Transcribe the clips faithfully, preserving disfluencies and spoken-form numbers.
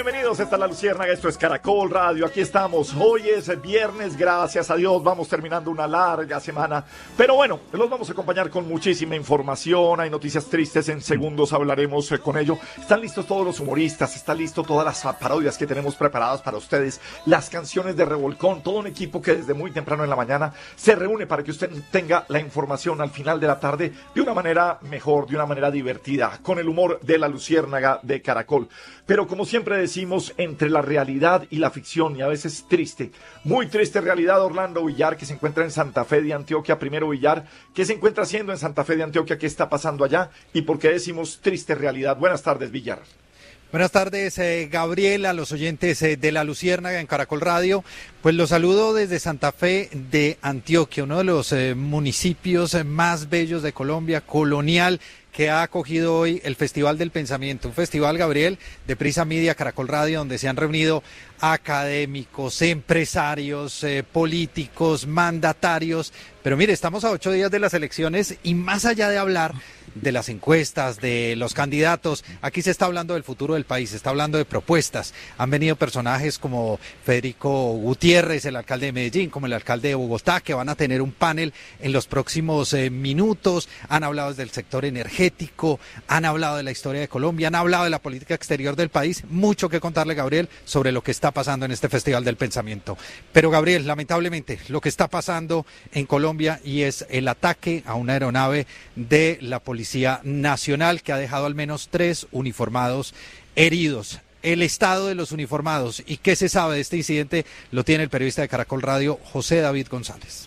bienvenidos, esta es La Luciérnaga, esto es Caracol Radio, aquí estamos, hoy es viernes, gracias a Dios, vamos terminando una larga semana, pero bueno, los vamos a acompañar con muchísima información, hay noticias tristes, en segundos hablaremos eh, con ello. Están listos todos los humoristas, están listos todas las parodias que tenemos preparadas para ustedes, las canciones de Revolcón, todo un equipo que desde muy temprano en la mañana se reúne para que usted tenga la información al final de la tarde de una manera mejor, de una manera divertida, con el humor de La Luciérnaga de Caracol. Pero como siempre decimos, entre la realidad y la ficción, y a veces triste, muy triste realidad, Orlando Villar, que se encuentra en Santa Fe de Antioquia. Primero, Villar, ¿qué se encuentra haciendo en Santa Fe de Antioquia? ¿Qué está pasando allá? ¿Y por qué decimos triste realidad? Buenas tardes, Villar. Buenas tardes, eh, Gabriel, a los oyentes eh, de La Luciérnaga en Caracol Radio. Pues los saludo desde Santa Fe de Antioquia, uno de los eh, municipios eh, más bellos de Colombia, colonial, que ha acogido hoy el Festival del Pensamiento, un festival, Gabriel, de Prisa Media, Caracol Radio, donde se han reunido académicos, empresarios, eh, políticos, mandatarios. Pero mire, estamos a ocho días de las elecciones y más allá de hablar de las encuestas, de los candidatos, aquí se está hablando del futuro del país, se está hablando de propuestas. Han venido personajes como Federico Gutiérrez, el alcalde de Medellín, como el alcalde de Bogotá, que van a tener un panel en los próximos eh, minutos. Han hablado desde el sector energético, han hablado de la historia de Colombia, han hablado de la política exterior del país. Mucho que contarle, Gabriel, sobre lo que está pasando en este Festival del Pensamiento. Pero, Gabriel, lamentablemente, lo que está pasando en Colombia y es el ataque a una aeronave de la Policía Nacional que ha dejado al menos tres uniformados heridos. El estado de los uniformados y qué se sabe de este incidente lo tiene el periodista de Caracol Radio, José David González.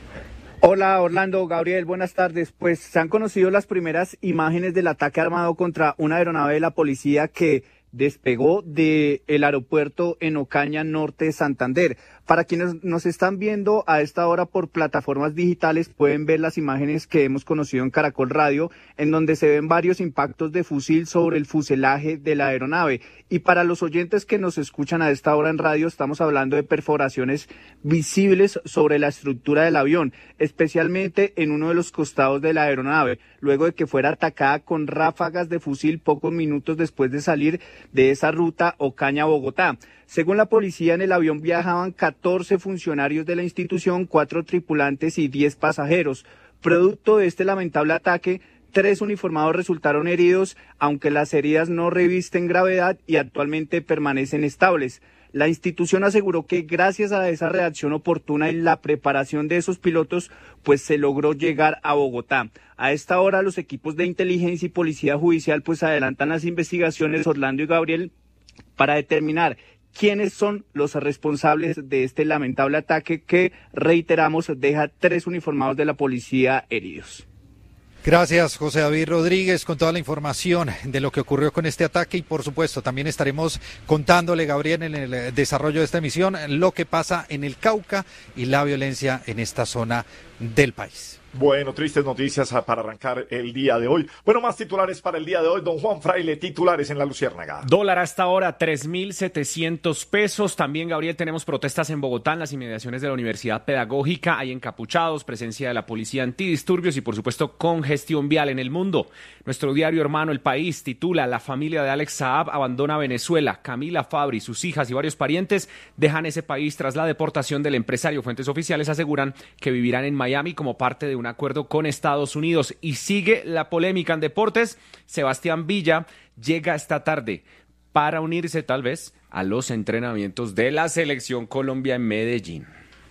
Hola Orlando, Gabriel, buenas tardes. Pues se han conocido las primeras imágenes del ataque armado contra una aeronave de la policía que despegó del aeropuerto en Ocaña, norte de Santander. Para quienes nos están viendo a esta hora por plataformas digitales, pueden ver las imágenes que hemos conocido en Caracol Radio, en donde se ven varios impactos de fusil sobre el fuselaje de la aeronave. Y para los oyentes que nos escuchan a esta hora en radio, estamos hablando de perforaciones visibles sobre la estructura del avión, especialmente en uno de los costados de la aeronave, luego de que fuera atacada con ráfagas de fusil pocos minutos después de salir de esa ruta Ocaña-Bogotá. Según la policía, en el avión viajaban catorce funcionarios de la institución, cuatro tripulantes y diez pasajeros. Producto de este lamentable ataque, tres uniformados resultaron heridos, aunque las heridas no revisten gravedad y actualmente permanecen estables. La institución aseguró que gracias a esa reacción oportuna y la preparación de esos pilotos, pues se logró llegar a Bogotá. A esta hora los equipos de inteligencia y policía judicial pues adelantan las investigaciones, Orlando y Gabriel, para determinar quiénes son los responsables de este lamentable ataque que, reiteramos, deja tres uniformados de la policía heridos. Gracias, José David Rodríguez, con toda la información de lo que ocurrió con este ataque y, por supuesto, también estaremos contándole, Gabriel, en el desarrollo de esta emisión, lo que pasa en el Cauca y la violencia en esta zona del país. Bueno, tristes noticias para arrancar el día de hoy. Bueno, más titulares para el día de hoy. Don Juan Fraile, titulares en La Luciérnaga. Dólar hasta ahora, tres mil setecientos pesos. También, Gabriel, tenemos protestas en Bogotá, en las inmediaciones de la Universidad Pedagógica. Hay encapuchados, presencia de la policía antidisturbios y, por supuesto, congestión vial en el mundo. Nuestro diario hermano El País titula: La familia de Alex Saab abandona Venezuela. Camila Fabri, sus hijas y varios parientes dejan ese país tras la deportación del empresario. Fuentes oficiales aseguran que vivirán en Miami como parte de un acuerdo con Estados Unidos. Y sigue la polémica en deportes. Sebastián Villa llega esta tarde para unirse tal vez a los entrenamientos de la Selección Colombia en Medellín.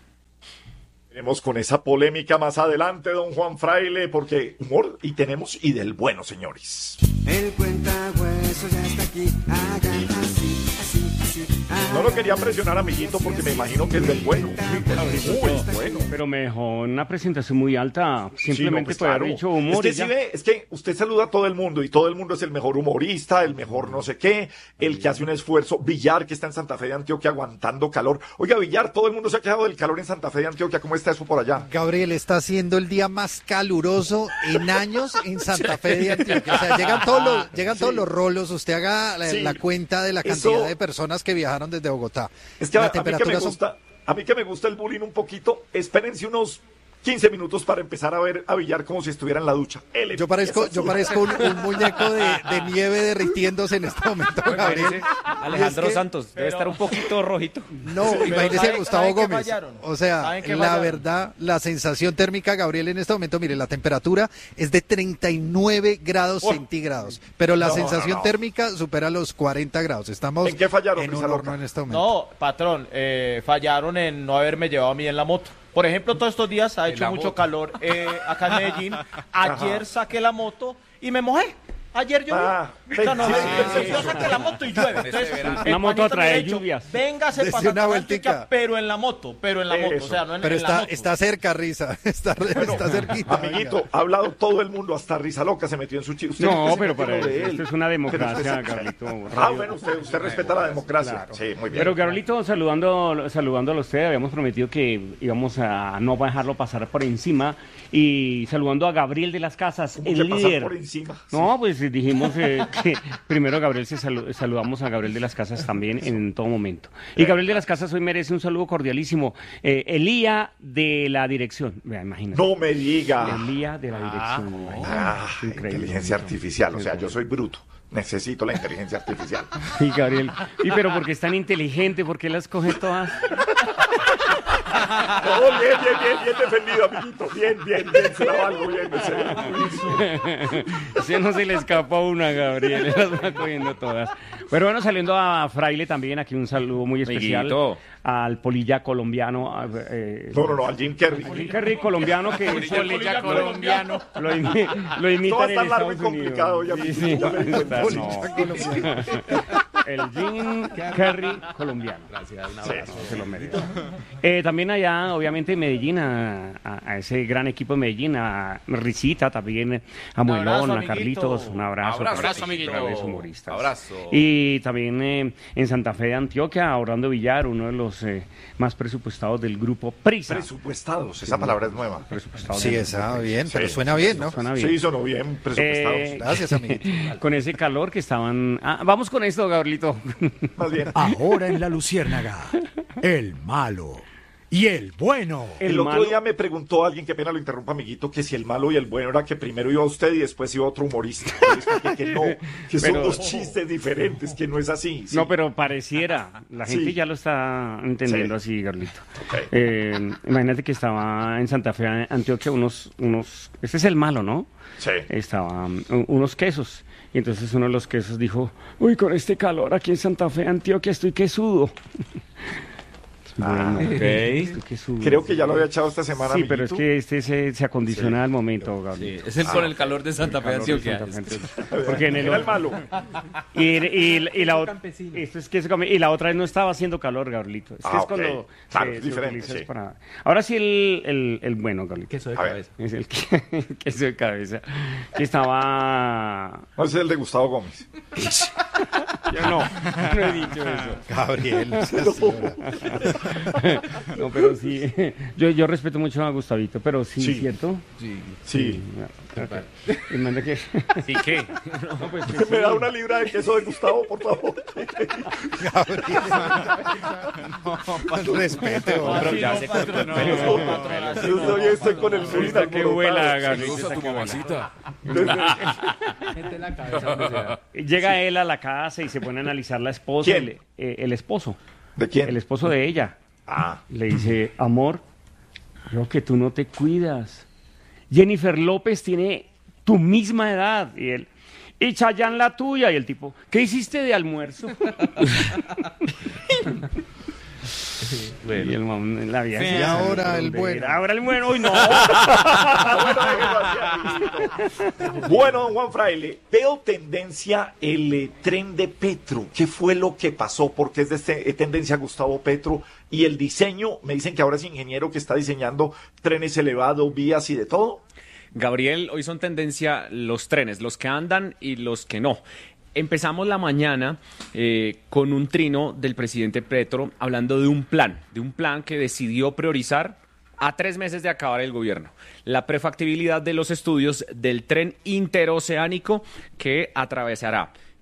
Tenemos con esa polémica más adelante, don Juan Fraile, porque humor y tenemos y del bueno, señores. El cuentahueso ya está aquí, hagan así, así, así. No lo quería presionar, amiguito, porque me imagino que es del bueno. Muy bueno. Pero me dejó una presentación muy alta. Simplemente sí, no, pues, puede claro. haber dicho humor. Es que, sí ve, es que usted saluda a todo el mundo y todo el mundo es el mejor humorista, el mejor no sé qué, el que hace un esfuerzo. Villar, que está en Santa Fe de Antioquia aguantando calor. Oiga, Villar, todo el mundo se ha quejado del calor en Santa Fe de Antioquia. ¿Cómo está eso por allá? Gabriel, está siendo el día más caluroso en años en Santa Fe de Antioquia. O sea, llegan todos los, llegan sí. todos los rolos. Usted haga la, sí. la cuenta de la cantidad eso... de personas que viajaron desde Bogotá. Es que a, a, mí que me gusta, son... a mí que me gusta el bullying un poquito, espérense unos quince minutos para empezar a ver a Villar como si estuviera en la ducha. Él Yo parezco, empieza yo a parezco un, un muñeco de, de nieve derritiéndose en este momento, Gabriel. Alejandro Y es que- Santos, debe estar un poquito rojito. No, imagínese ¿saben- Gustavo saben qué Gómez. fallaron? O sea, ¿Saben qué la fallaron? verdad, la sensación térmica, Gabriel, en este momento, mire, la temperatura es de treinta y nueve grados Oh. centígrados, pero la No, sensación no, no. térmica supera los cuarenta grados. Estamos ¿En qué fallaron, en un Risa horno Loca? en este momento. No, patrón, eh, fallaron en no haberme llevado a mí en la moto. Por ejemplo, todos estos días ha hecho la mucho moto. calor eh, acá en Medellín. Ayer saqué la moto y me mojé. Ayer llovió. Ah, o sea, no, sí, me- sí, yo sí. saqué la moto y llueve. Entonces, verano. el Una moto panita me atrae ha dicho, lluvias. Véngase Dese para una Santa vueltica. Marta, pero en la moto, pero en la moto. Eso. O sea, no en, Pero en la está, moto. está cerca, Risa. Está, está cerquita. Amiguito, ha hablado todo el mundo, hasta Risa Loca se metió en su chiste. No, pero para para eso, esto es una democracia, Carlito. Ah, Radio. bueno, usted, usted respeta la democracia. Sí, muy bien. Pero Carlito, saludando, saludándolo a usted, habíamos prometido que íbamos a no dejarlo pasar por encima y saludando a Gabriel de las Casas, ¿Cómo el que pasar líder. por encima? No, pues dijimos eh, que primero Gabriel se salu- saludamos a Gabriel de las Casas también en todo momento. Y Gabriel de las Casas hoy merece un saludo cordialísimo. Eh, Elía de la dirección, vea, imagínate. No me diga. Elía de la dirección. imagínate. Ah, Increíble. inteligencia artificial. O sea, yo soy bruto. Necesito la inteligencia artificial. Y Gabriel, y pero porque es tan inteligente, porque las coge todas. Oh, bien, bien, bien, bien defendido, amiguito. Bien, bien, bien. Se la valgo bien. en serio. Ese no se le escapa a una, Gabriel, él las va cogiendo todas. Pero bueno, saliendo a Fraile también, aquí un saludo muy especial Amiguito. al polilla colombiano. a- eh, No, no, no, al Jim Carrey. Jim Carrey colombiano que Polilla colombiano. lo, imi- lo imitan Todo va a en estar largo y Estados complicado, Unidos. ya- Sí, sí, ya me di cuenta. está- no. El Jim Carrey colombiano. Se lo merece. Eh, también allá, obviamente, en Medellín, a, a- a ese gran equipo de Medellín, a Risita, también a Muelón, abrazo, a amiguito. Carlitos, un abrazo. Abrazo, Carlitos, amiguito. otra vez humoristas. Abrazo. Y también eh, en Santa Fe de Antioquia, a Orlando Villar, uno de los eh, más presupuestados del grupo Prisa. Presupuestados, esa palabra es nueva. Presupuestados Sí, del está grupo bien, pero Sí, suena bien, ¿no? Suena bien. Sí, sonó bien, presupuestados. Eh, Gracias, amiguito. Con ese calor que estaban... Ah, vamos con esto, Gabrielito. Más bien. Ahora en la Luciérnaga, el malo y el bueno. El, el otro malo- día me preguntó alguien, que pena lo interrumpa, amiguito, que si el malo y el bueno era que primero iba usted y después iba otro humorista. Yo les expliqué que no, que son Pero- dos chistes diferentes, que no es así. sí. No, pero pareciera. La gente Sí. ya lo está entendiendo Sí. así, Garlito. Ok. Eh, imagínate que estaba en Santa Fe, Antioquia, unos, unos... Este es el malo, ¿no? Sí. Estaban um, unos quesos. Y entonces uno de los quesos dijo, uy, con este calor aquí en Santa Fe, Antioquia, estoy quesudo. Bueno, estoy quesudo. Creo que ya lo había echado esta semana, Sí, amiguito. pero es que este se, se acondiciona al momento, Gabriel. Es el con el calor de Santa Fe, Antioquia. Porque en el, Era el malo. Y, y, y, la, ot- esto es que se come- y la otra vez no estaba haciendo calor, Gabrielito. Es que Ah, es ok. cuando Claro, se- es se diferente, utiliza sí. para- Ahora sí el, el, el bueno, Gabrielito. Queso de A ver. cabeza. Es el que, queso de cabeza. Que estaba... No, ese es el de Gustavo Gómez. Yo no, no he dicho eso. Gabriel, no seas señora. No, pero sí. Yo, yo respeto mucho a Gustavito, pero sí, Sí. ¿cierto? Sí. Y manda que... ¿Y qué? No, pues que ¿Me da sí. una libra de queso de Gustavo, por favor? Respete, hombre. Ya se cortó el pelo. Yo hoy estoy con el full Ahorita que vuela, Gabriel. Saludos a tu mamacita. Llega él a la casa y se pone a analizar la esposa. ¿Quién? El, eh, el esposo. ¿De quién? El esposo de ella. Ah, Le dice, amor, creo que tú no te cuidas. Jennifer López tiene tu misma edad. Y él, y Chayanne la tuya. Y el tipo, ¿qué hiciste de almuerzo? Y el mam- la vieja Y se ahora salió el de- bueno. Ahora el bueno. ¡Uy, no! bueno, déjelo así, amiguito. Bueno, don Juan Fraile, veo tendencia el eh, tren de Petro. ¿Qué fue lo que pasó? Porque es de este, eh, tendencia Gustavo Petro. Y el diseño, me dicen que ahora es ingeniero que está diseñando trenes elevados, vías y de todo. Gabriel, hoy son tendencia los trenes, los que andan y los que no. Empezamos la mañana eh, con un trino del presidente Petro hablando de un plan, de un plan que decidió priorizar a tres meses de acabar el gobierno. La prefactibilidad de los estudios del tren interoceánico que atravesará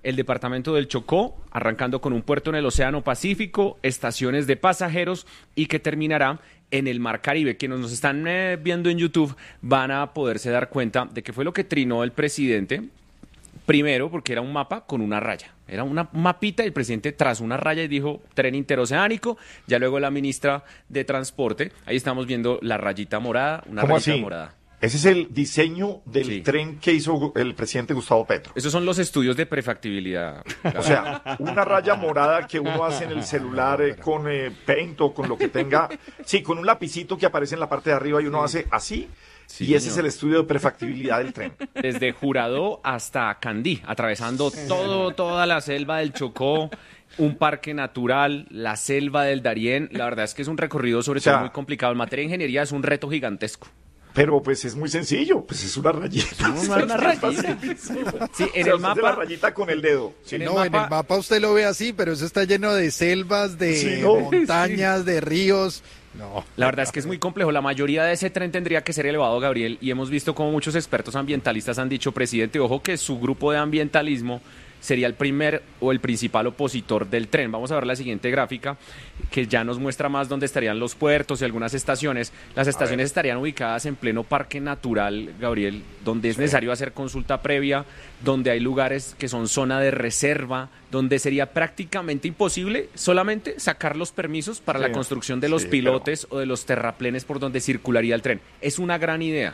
el departamento del Chocó, arrancando con un puerto en el Océano Pacífico, estaciones de pasajeros y que terminará en el Mar Caribe. Quienes nos están eh, viendo en YouTube van a poderse dar cuenta de que fue lo que trinó el presidente. Primero, porque era un mapa con una raya. Era una un mapita y el presidente trazó una raya y dijo tren interoceánico. Ya luego la ministra de Transporte, ahí estamos viendo la rayita morada, una ¿Cómo rayita así? morada. Ese es el diseño del Sí. tren que hizo el presidente Gustavo Petro. Esos son los estudios de prefactibilidad. O sea, una raya morada que uno hace en el celular eh, con eh, Paint o con lo que tenga. Sí, con un lapicito que aparece en la parte de arriba y uno hace así. Sí, y ese señor. es el estudio de prefactibilidad del tren. Desde Jurado hasta Candí, atravesando todo, toda la selva del Chocó, un parque natural, la selva del Darién. La verdad es que es un recorrido sobre O sea, todo muy complicado. En materia de ingeniería es un reto gigantesco. Pero pues es muy sencillo, pues es una rayita. Una- una rayita. Facilísimo. Sí, en O sea, el usted hace mapa- la rayita con el dedo. Sí. En el No, en mapa- el mapa usted lo ve así, pero eso está lleno de selvas, de Sí, no, montañas, de ríos. No. La verdad es que es muy complejo. La mayoría de ese tren tendría que ser elevado, Gabriel, y hemos visto como muchos expertos ambientalistas han dicho, presidente, ojo que su grupo de ambientalismo sería el primer o el principal opositor del tren. Vamos a ver la siguiente gráfica, que ya nos muestra más dónde estarían los puertos y algunas estaciones. Las estaciones estarían ubicadas en pleno parque natural, Gabriel, donde es necesario hacer consulta previa, donde hay lugares que son zona de reserva, donde sería prácticamente imposible solamente sacar los permisos para Sí, la construcción de los sí, pilotes o de los terraplenes por donde circularía el tren. Es una gran idea.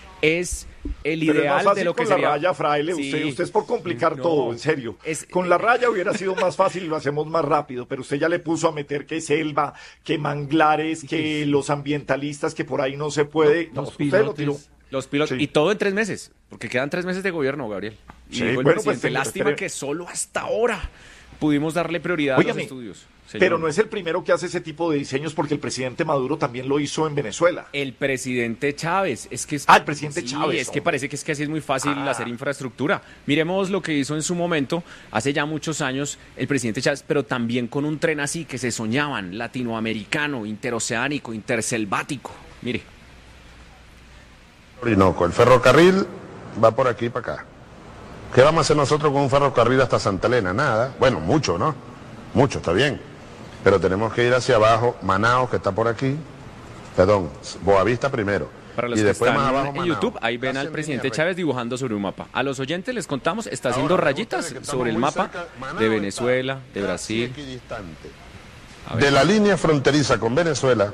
Es el Pero es más ideal fácil de lo que con sería. la raya, fraile. Sí. Usted, usted es por complicar No. todo, en serio. Es- Con la raya hubiera sido más fácil y lo hacemos más rápido, pero usted ya le puso a meter que selva, que manglares, que los ambientalistas, que por ahí no se puede. No, Los usted lo pilotes, tiró. los pilotos, Sí. y todo en tres meses, porque quedan tres meses de gobierno, Gabriel. Y Sí, dijo el bueno, pues, presidente, tengo- lástima espere- que solo hasta ahora pudimos darle prioridad Óigame, a los estudios. Señor. Pero no es el primero que hace ese tipo de diseños porque el presidente Maduro también lo hizo en Venezuela. El presidente Chávez, es que es, Ah, el presidente sí, Chávez, es que hombre. parece que es que así es muy fácil Ah. hacer infraestructura. Miremos lo que hizo en su momento, hace ya muchos años, el presidente Chávez, pero también con un tren así que se soñaban, latinoamericano, interoceánico, interselvático. Mire. Orinoco. El ferrocarril va por aquí y para acá. ¿Qué vamos a hacer nosotros con un ferrocarril hasta Santa Elena? Nada. Bueno, mucho, ¿no? Mucho, está bien. Pero tenemos que ir hacia abajo, Manaos, que está por aquí. Perdón, Boavista primero. Para los y que después están más abajo, en Manaos. YouTube, ahí ven Casi al en presidente línea Chávez dibujando sobre un mapa. A los oyentes les contamos, está haciendo Ahora, rayitas ustedes que estamos sobre el muy mapa cerca, Manaos de está Venezuela, de casi Brasil. equidistante. A ver. De la línea fronteriza con Venezuela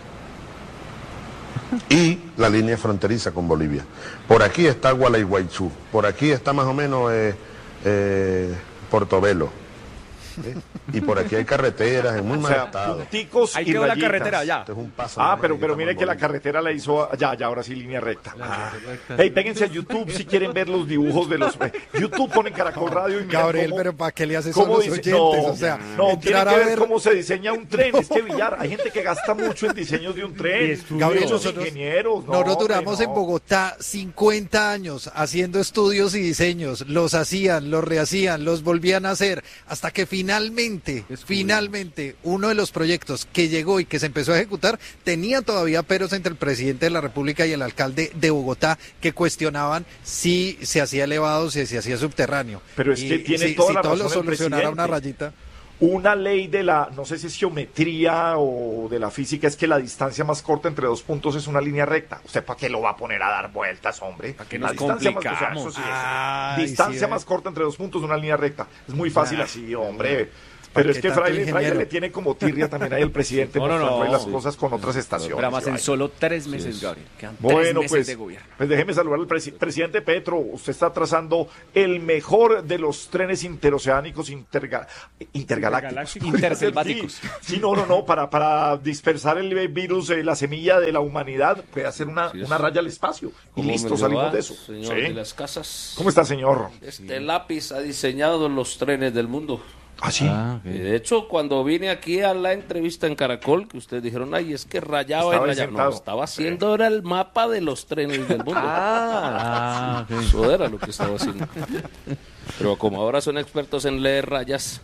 y la línea fronteriza con Bolivia. Por aquí está Gualeguaychú, por aquí está más o menos eh, eh, Portobelo. ¿eh? Y por aquí hay carreteras en muy O mal sea, estado. punticos Ahí y quedó la rayitas. carretera, ya. Esto es un paso Ah, más pero, y pero estamos mire en que la Bolivia. carretera la hizo, ya, ya, ahora sí línea recta. Ah. Hey, péguense a YouTube si quieren ver los dibujos de los... YouTube ponen Caracol Radio y miren Gabriel, cómo- pero ¿para qué le haces eso a cómo los dice- oyentes? No, o sea, no, tienen entrar que a ver ver... cómo se diseña un tren. Es que Villar, hay gente que gasta mucho en diseños de un tren. Gabriel, Muchos nosotros, ingenieros. No, nosotros hombre, duramos no. en Bogotá cincuenta años haciendo estudios y diseños. Los hacían, los rehacían, los volvían a hacer, hasta que finalmente, finalmente, uno de los proyectos que llegó y que se empezó a ejecutar tenía todavía peros entre el presidente de la República y el alcalde de Bogotá que cuestionaban si se hacía elevado, si se hacía subterráneo. Pero es Y que tiene si, toda si la todo razón lo el solucionara una presidente. rayita. Una ley de la, no sé si es geometría o de la física, es que la distancia más corta entre dos puntos es una línea recta. ¿Usted para qué lo va a poner a dar vueltas, hombre? ¿Para qué La nos distancia más- o sea, complicamos? eso sí es. Ay, distancia sí, ve. más corta entre dos puntos, una línea recta. Es muy fácil Ah, así, hombre. Pero es qué que tanto Fraile, Fraile ingeniero? le tiene como tirria también ahí el presidente No, no, mostrando no. ahí las cosas con otras estaciones. Pero además y en vaina. solo tres meses, Gabriel. Quedan tres Bueno, meses pues, de gobierno. pues déjeme saludar al presi- presidente Petro. Usted está trazando el mejor de los trenes interoceánicos interga- intergalácticos. Interselváticos. Sí, sí, no, no, no, para, para dispersar el virus, eh, la semilla de la humanidad, puede hacer una, una raya al espacio. Y ¿Cómo listo, me le salimos va, de eso. señor Sí. de las casas? ¿Cómo está, señor? Este lápiz ha diseñado los trenes del mundo. ¿Ah, sí? Y de hecho, cuando vine aquí a la entrevista en Caracol, que ustedes dijeron, ay, es que rayaba Estaba y rayaba. sentado. No, estaba haciendo ahora el mapa de los trenes del mundo. Ah, Eso era lo que estaba haciendo. Pero como ahora son expertos en leer rayas,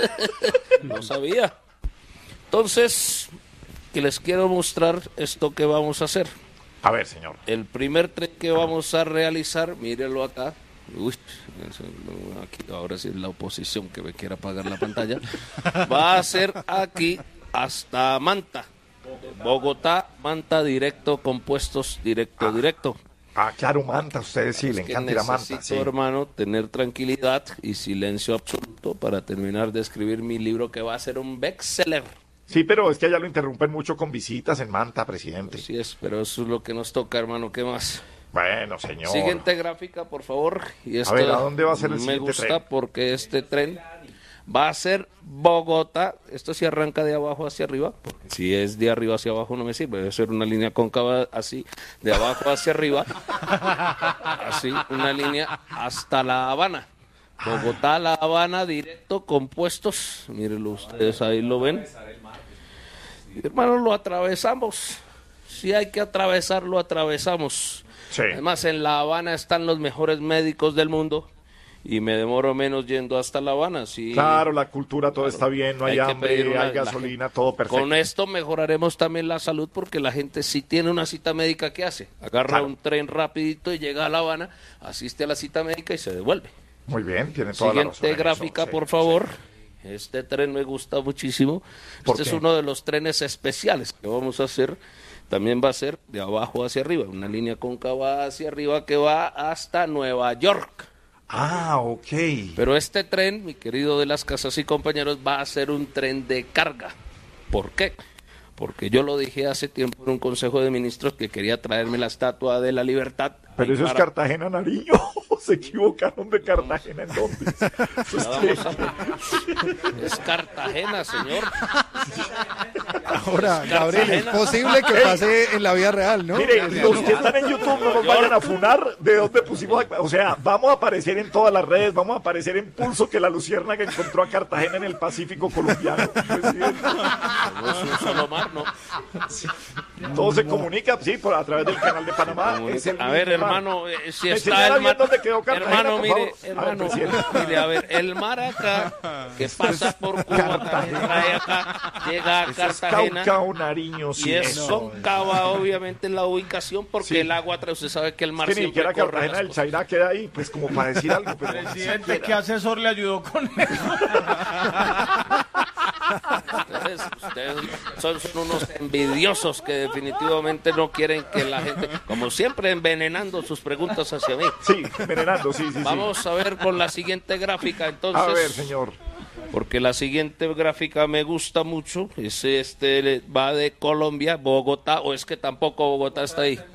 no sabía. Entonces, que les quiero mostrar esto que vamos a hacer. A ver, señor. El primer tren que vamos a realizar, mírenlo acá, Uy, eso, aquí, ahora sí es la oposición que me quiere apagar la pantalla. Va a ser aquí hasta Manta. Bogotá, Manta, directo, compuestos, directo, Ah. directo. Ah, claro, Manta, ustedes sí, Es le que encanta ir a Manta. necesito, Sí. hermano, tener tranquilidad y silencio absoluto para terminar de escribir mi libro que va a ser un bestseller. Sí, pero es que allá lo interrumpen mucho con visitas en Manta, presidente. Así es, pero eso es lo que nos toca, hermano. ¿Qué más? Bueno, señor. Siguiente gráfica, por favor. Y esto ver, ¿a dónde va a ser el me siguiente gusta tren? porque este tren va a ser Bogotá. Esto sí arranca de abajo hacia arriba. Porque si es de arriba hacia abajo no me sirve. Debe ser una línea cóncava así, de abajo hacia arriba. Así, una línea hasta La Habana. Bogotá, La Habana, directo, compuestos. Mírenlo ustedes, ahí lo ven. Hermano, lo atravesamos. Si hay que atravesar, lo atravesamos. Sí. Además, en La Habana están los mejores médicos del mundo y me demoro menos yendo hasta La Habana. Sí. Claro, la cultura, todo está bien, no hay, Hay que hambre, pedir una- hay la gasolina, todo perfecto. Con esto mejoraremos también la salud porque la gente si tiene una cita médica, ¿qué hace? Agarra Claro. un tren rapidito y llega a La Habana, asiste a la cita médica y se devuelve. Muy bien, tiene toda la razón. Siguiente en eso, gráfica, sí, por sí. favor. Este tren me gusta muchísimo. ¿Por Este es qué? uno de los trenes especiales que vamos a hacer. También va a ser de abajo hacia arriba, una línea cóncava hacia arriba que va hasta Nueva York. Ah, ok. Pero este tren, mi querido de las casas y compañeros, va a ser un tren de carga. ¿Por qué? Porque yo lo dije hace tiempo en un consejo de ministros que quería traerme la Estatua de la Libertad. Pero eso es para- Cartagena, Nariño. Se equivocaron de Cartagena, ¿en dónde? Ya vamos a- Es Cartagena, señor. Ahora, Gabriel, es Cartagena. posible que Ey. pase en la vida real, ¿no? Mire, los que están en YouTube no nos vayan a funar de dónde pusimos. a- O sea, vamos a aparecer en todas las redes, vamos a aparecer en Pulso que la Luciérnaga encontró a Cartagena en el Pacífico colombiano. Presidente. No es un solo mar, ¿no? Todo se comunica, sí, por, a través del canal de Panamá. Comunica. Es el A ver, mismo mar. hermano, eh, si ¿Me está señala el bien mar... dónde quedó Cartagena, Hermano, por mire, favor? A ver, hermano, presidente. mire, a ver, el mar acá, que pasa por Cuba, también trae acá, llega a Eso es Cartagena. Cauca o Nariño, sí. Y es eso. Cóncava, obviamente, en la ubicación, porque Sí. el agua, trae- usted sabe que el mar Es que ni siempre siquiera corre Cartagena las del cosas. Chairá queda ahí, pues como para decir algo. Pero Presidente, ¿qué asesor le ayudó con eso? Ustedes, ustedes son, son unos envidiosos que definitivamente no quieren que la gente, como siempre, envenenando sus preguntas hacia mí. Sí, envenenando, sí, sí, sí. Vamos a ver con la siguiente gráfica, entonces. A ver, señor. Porque la siguiente gráfica me gusta mucho. Es este, va de Colombia, Bogotá, o es que tampoco Bogotá está ahí.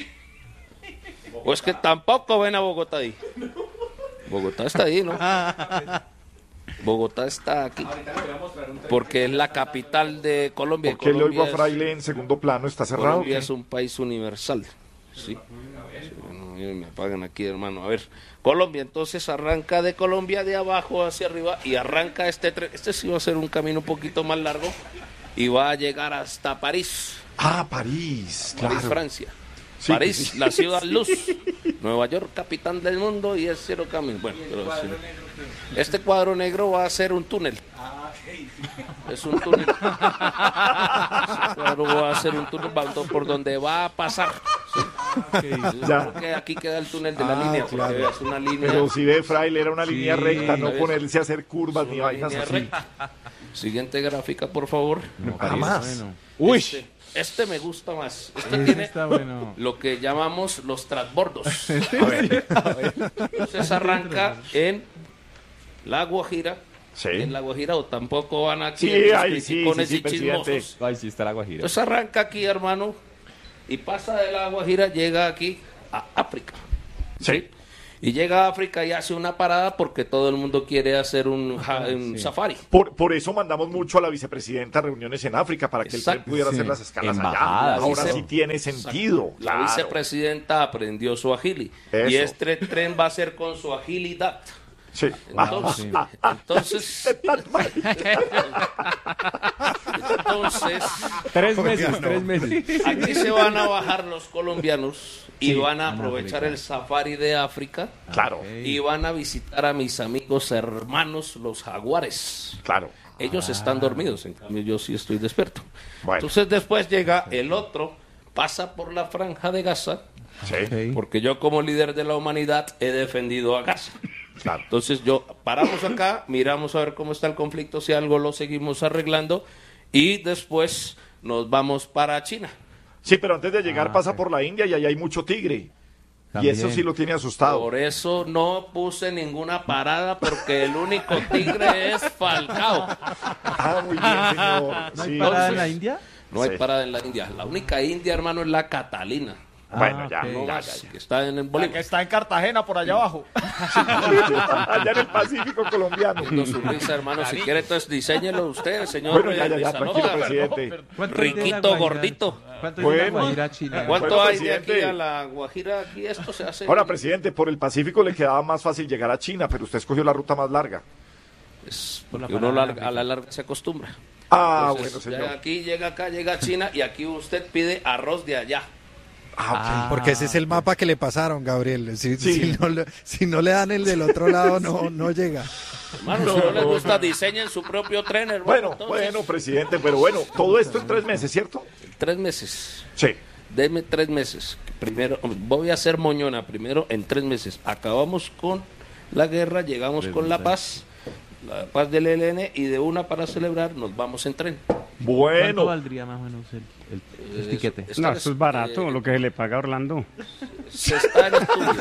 O es que tampoco ven a Bogotá ahí. Bogotá está ahí, ¿no? Bogotá está aquí. Porque es la capital de Colombia. ¿Por qué le oigo a Colombia es- Fraile en segundo plano? ¿Está cerrado? Colombia ¿Qué? es un país universal. Sí. Sí, bueno, miren, me apagan aquí, hermano. A ver, Colombia, entonces arranca de Colombia de abajo hacia arriba y arranca este tren. Este sí va a ser un camino un poquito más largo y va a llegar hasta París. Ah, París, claro. París, Francia. Sí, París, sí. la ciudad luz. Nueva York, capitán del mundo y es cero camino. Bueno, pero sí. Este cuadro negro va a ser un túnel. Es un túnel. Este cuadro va a ser un túnel por donde va a pasar. Sí. Ya. Porque aquí queda el túnel de la Ah, línea, porque claro. es una línea. Pero si ve, Fraile, era una línea recta, no ¿sabes? ponerse a hacer curvas ni Una vainas línea así. recta. Siguiente gráfica, por favor. Jamás. Uy. Este, este me gusta más. Este Ese tiene está bueno. lo que llamamos los transbordos. A ver. Entonces arranca en La Guajira. Sí. En La Guajira, o tampoco van aquí Sí, en los ahí sí, criticones sí, sí, y presidente. chismosos. Ay, sí está la Guajira. Entonces arranca aquí, hermano, y pasa de La Guajira, llega aquí a África. Sí. Y llega a África y hace una parada porque todo el mundo quiere hacer un, ja- un safari. Por, por eso mandamos mucho a la vicepresidenta a reuniones en África, para que el tren Exacto. pudiera hacer Sí. las escalas Embajadas. allá. Ahora Vice- sí tiene sentido. La claro. vicepresidenta aprendió su agili. Eso. Y este tren va a ser con su agilidad. Sí. Entonces, entonces, entonces, Tres meses, tres meses. aquí se van a bajar los colombianos y Sí, van a en aprovechar África. el safari de África Claro, y van a visitar a mis amigos hermanos los jaguares. claro. Ellos están dormidos, en cambio yo sí estoy despierto. Bueno. Entonces después llega el otro, pasa por la franja de Gaza Sí. Porque yo como líder de la humanidad he defendido a Gaza. Claro. Entonces yo paramos acá, miramos a ver cómo está el conflicto, si algo lo seguimos arreglando y después nos vamos para China. Sí, pero antes de llegar Ah, pasa sí. por la India y ahí hay mucho tigre. También. Y eso sí lo tiene asustado. Por eso no puse ninguna parada porque el único tigre es Falcao. Ah, muy bien, señor. ¿No hay Sí. parada en Entonces, la India? No hay Sí. parada en la India. La única India, hermano, es la Catalina. Bueno, ya, ok. ya, ya, Más, ya. que está en el La Bolívar. que está en Cartagena, por allá abajo. Allá en el Pacífico colombiano. Viendo su risa, hermano. Si quiere, entonces diseñelo usted, señor. Bueno, ya, ya, ya, Rizanoga. tranquilo, presidente. Riquito, gordito. ¿Cuánto Bueno. es la Guajira China? ¿Cuánto Bueno, hay de aquí presidente. a la Guajira? Aquí esto se hace. Ahora, presidente, por el Pacífico le quedaba más fácil llegar a China, pero usted escogió la ruta más larga. Es porque uno larga- a la larga se acostumbra. Ah, Entonces, bueno, señor. llega aquí, llega acá, llega a China y aquí usted pide arroz de allá. Ah, Porque ese es el mapa que le pasaron, Gabriel. Si, Sí. si no, le, si no le dan el del otro lado, no, no llega. Hermano, si no les gusta, diseñen su propio tren, hermano. Bueno, Entonces, bueno, presidente, pero bueno, todo esto en tres meses, ¿cierto? Tres meses. Sí. Deme tres meses. Primero, voy a hacer moñona. Primero, en tres meses. Acabamos con la guerra, llegamos con la paz, la paz del E L N, y de una para celebrar nos vamos en tren. ¿Cuánto Bueno, valdría más o menos el, el, el Eh, tiquete? eso- No, está- eso es barato, eh, lo que se le paga a Orlando. Se está en estudios.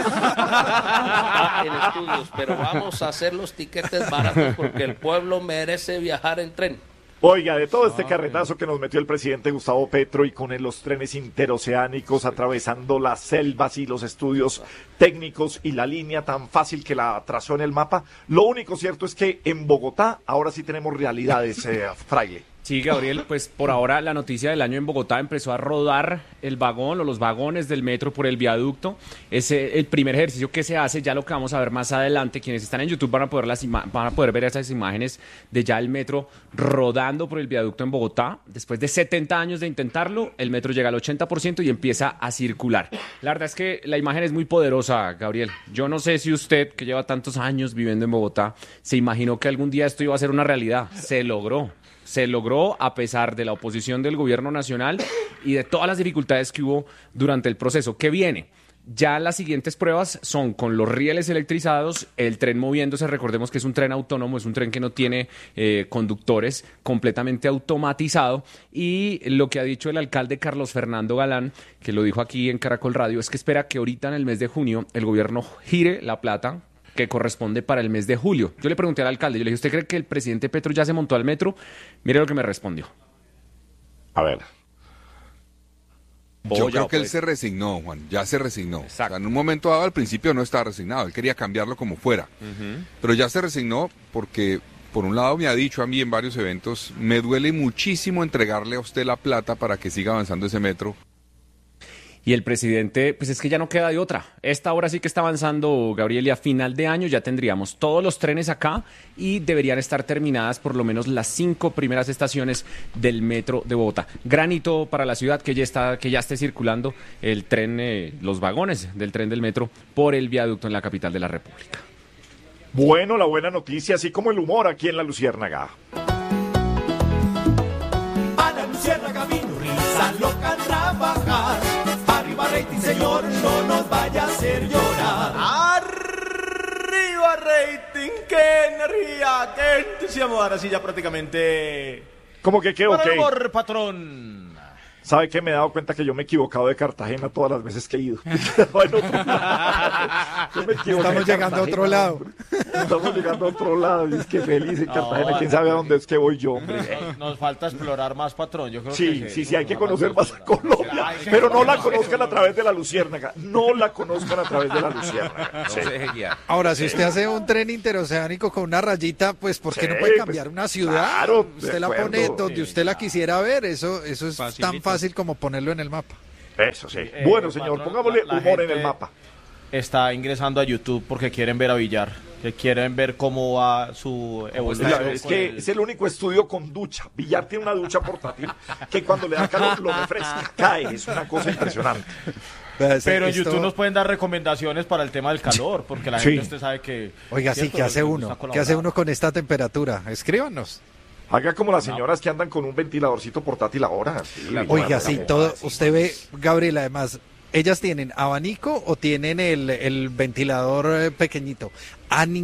Está en estudios, pero vamos a hacer los tiquetes baratos porque el pueblo merece viajar en tren. oiga, de todo este carretazo que nos metió el presidente Gustavo Petro y con él los trenes interoceánicos atravesando las selvas y los estudios técnicos y la línea tan fácil que la trazó en el mapa, lo único cierto es que en Bogotá ahora sí tenemos realidades, eh, Fraile. Sí, Gabriel, pues por ahora la noticia del año en Bogotá empezó a rodar el vagón o los vagones del metro por el viaducto. Es eh, el primer ejercicio que se hace, ya lo que vamos a ver más adelante. Quienes están en YouTube van a poder, las ima- van a poder ver esas imágenes de ya el metro rodando por el viaducto en Bogotá. Después de setenta años de intentarlo, el metro llega al ochenta por ciento y empieza a circular. La verdad es que la imagen es muy poderosa, Gabriel. Yo no sé si usted, que lleva tantos años viviendo en Bogotá, se imaginó que algún día esto iba a ser una realidad. Se logró. Se logró a pesar de la oposición del gobierno nacional y de todas las dificultades que hubo durante el proceso. ¿Qué viene? Ya las siguientes pruebas son con los rieles electrizados, el tren moviéndose, recordemos que es un tren autónomo, es un tren que no tiene eh, conductores, completamente automatizado, y lo que ha dicho el alcalde Carlos Fernando Galán, que lo dijo aquí en Caracol Radio, es que espera que ahorita en el mes de junio el gobierno gire la plata que corresponde para el mes de julio. Yo le pregunté al alcalde, yo le dije, ¿usted cree que el presidente Petro ya se montó al metro? Mire lo que me respondió. A ver. Yo Oh, ya, creo que él pues. se resignó, Juan, ya se resignó. Exacto. O sea, en un momento dado, al principio no estaba resignado, él quería cambiarlo como fuera. Pero ya se resignó porque, por un lado, me ha dicho a mí en varios eventos, me duele muchísimo entregarle a usted la plata para que siga avanzando ese metro. Y el presidente, pues es que ya no queda de otra. Esta hora sí que está avanzando, Gabriel, y a final de año ya tendríamos todos los trenes acá y deberían estar terminadas por lo menos las cinco primeras estaciones del metro de Bogotá. Granito para la ciudad, que ya está, que ya esté circulando el tren, eh, los vagones del tren del metro por el viaducto en la capital de la República. Bueno, la buena noticia, así como el humor aquí en La Luciérnaga. A la luciérnaga vino risa loca a trabajar. Arriba rating, señor, no nos vaya a hacer llorar. Arriba rating, qué energía, qué entusiasmo. Ahora sí ya prácticamente... ¿Cómo que qué o Para el qué? humor, patrón. ¿Sabe qué? Me he dado cuenta que yo me he equivocado de Cartagena todas las veces que he ido. Bueno, yo me equivoqué Estamos de llegando a otro Cartagena, lado. hombre. Estamos llegando a otro lado. Y es que feliz en Cartagena. No, ¿Quién sabe a dónde es que voy yo, hombre? Nos, nos falta explorar más, patrón. Yo creo Sí, que sí, sí, hay que nos conocer falta más a Colombia. Hay que Pero no la conocer más conozcan a través de La Luciérnaga. No la conozcan a través de La Luciérnaga. Sí. Ahora, si usted hace un tren interoceánico con una rayita, pues ¿por qué Sí, no puede pues, cambiar una ciudad? claro, de usted la acuerdo. pone donde Sí, usted la claro. quisiera ver. Eso, eso es tan Facilito. fácil como ponerlo en el mapa. Eso sí. Eh, Bueno, señor, patrón, pongámosle la- la humor en gente el mapa. Está ingresando a YouTube porque quieren ver a Villar, que quieren ver cómo va su evolución. Oiga, es con que el- es el único estudio con ducha. Villar tiene una ducha portátil que cuando le da calor lo refresca. Cae, es una cosa impresionante. Pero en Esto- YouTube nos pueden dar recomendaciones para el tema del calor, porque la Sí. gente usted sabe que... Oiga, sí, ¿cierto? ¿qué hace Nos uno? gusta ¿Qué hace colaborar. uno con esta temperatura? Escríbanos. Haga como las señoras que andan con un ventiladorcito portátil ahora. Sí, Oiga, bueno, sí, la- todo. Usted ve, Gabriel, además, ellas tienen abanico o tienen el, el ventilador eh, pequeñito. A